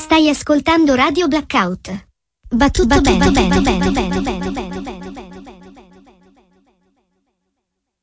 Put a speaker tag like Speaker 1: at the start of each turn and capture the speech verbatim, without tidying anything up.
Speaker 1: Stai ascoltando Radio Blackout. Va tutto bene, bene, bene, bene, bene, bene.